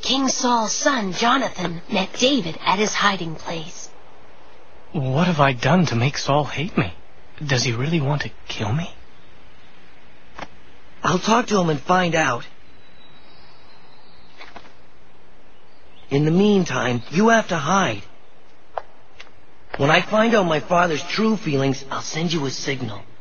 King Saul's son, Jonathan, met David at his hiding place. What have I done to make Saul hate me? Does he really want to kill me? I'll talk to him and find out. In the meantime, you have to hide. When I find out my father's true feelings, I'll send you a signal.